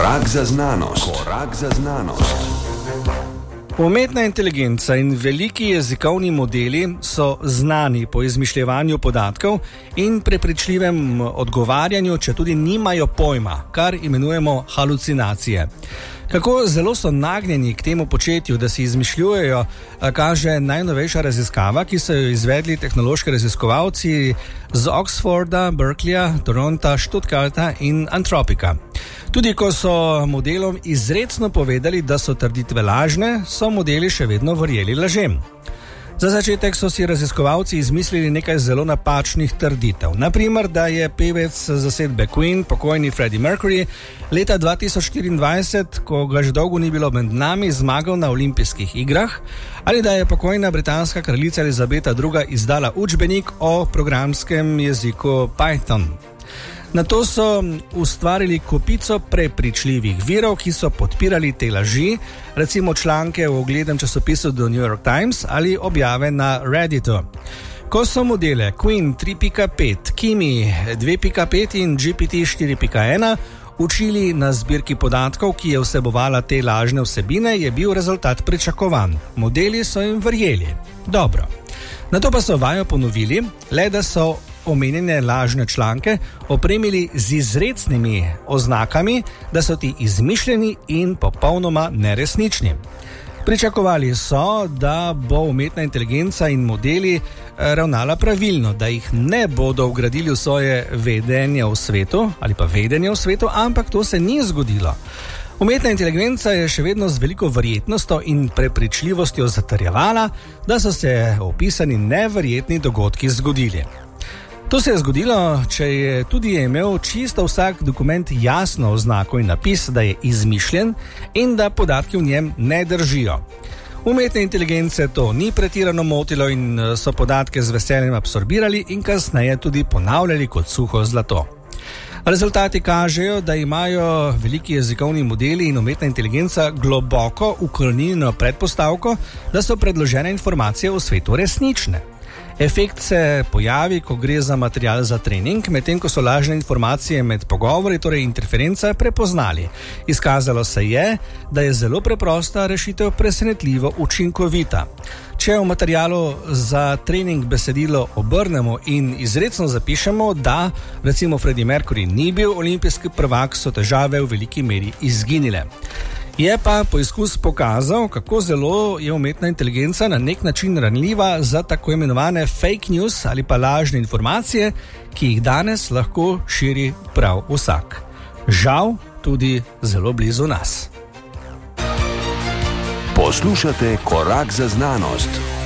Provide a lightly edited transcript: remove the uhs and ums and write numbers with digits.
Korak za znanost. Korak za znanost. Umetna inteligenca in veliki jezikovni modeli so znani po izmišljevanju podatkov in prepričljivem odgovarjanju, če tudi nimajo pojma, kar imenujemo halucinacije. Kako zelo so nagnjeni k temu početju, da si izmišljujejo, kaže najnovejša raziskava, ki so jo izvedli tehnološki raziskovalci z Oxforda, Berkeleyja, Toronta, Stuttgarta in Antropika. Tudi ko so modelom izrecno povedali, da so trditve lažne, so modeli še vedno verjeli lažem. Za začetek so si raziskovalci izmislili nekaj zelo napačnih trditev. Naprimer, da je pevec zasedbe Queen, pokojni Freddie Mercury, leta 2024, ko ga že dolgo ni bilo med nami, zmagal na olimpijskih igrah, ali da je pokojna britanska kraljica Elizabeta II. Izdala učbenik o programskem jeziku Python. Nato so ustvarili kopico prepričljivih virov, ki so podpirali te laži, recimo članke v uglednem časopisu The New York Times ali objave na Redditu. Ko so modele Queen 3.5, Kimi 2.5 in GPT 4.1 učili na zbirki podatkov, ki je vsebovala te lažne vsebine, je bil rezultat pričakovan. Modeli so jim verjeli. Dobro. Nato pa so vajo ponovili, le da so omenjene lažne članke opremili z izrecnimi oznakami, da so ti izmišljeni in popolnoma neresnični. Pričakovali so, da bo umetna inteligenca in modeli ravnala pravilno, da jih ne bodo vgradili v svoje vedenje v svetu ali pa vedenje v svetu, ampak to se ni zgodilo. Umetna inteligenca je še vedno z veliko verjetnostjo in prepričljivostjo zatrjevala, da so se opisani neverjetni dogodki zgodili. To se je zgodilo, če je tudi imel čisto vsak dokument jasno oznako in napis, da je izmišljen in da podatki v njem ne držijo. Umetne inteligence to ni pretirano motilo in so podatke z veseljem absorbirali in kasneje tudi ponavljali kot suho zlato. Rezultati kažejo, da imajo veliki jezikovni modeli in umetna inteligenca globoko ukorenjeno predpostavko, da so predložene informacije v svetu resnične. Efekt se pojavi, ko gre za material za trening, medtem ko so lažne informacije med pogovori, torej interferenca, prepoznali. Izkazalo se je, da je zelo preprosta rešitev presenetljivo učinkovita. Če v materialu za trening besedilo obrnemo in izrecno zapišemo, da recimo Freddie Mercury ni bil olimpijski prvak, so težave v veliki meri izginile. Je pa poizkus pokazal, kako zelo je umetna inteligenca na nek način ranljiva za tako imenovane fake news ali pa lažne informacije, ki jih danes lahko širi prav vsak. Žal tudi zelo blizu nas. Poslušate Korak za znanost.